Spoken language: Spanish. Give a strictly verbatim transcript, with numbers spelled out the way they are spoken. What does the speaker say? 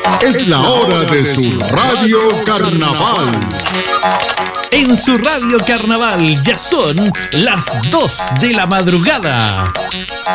Es la hora de su Radio Carnaval. En su Radio Carnaval ya son las dos de la madrugada.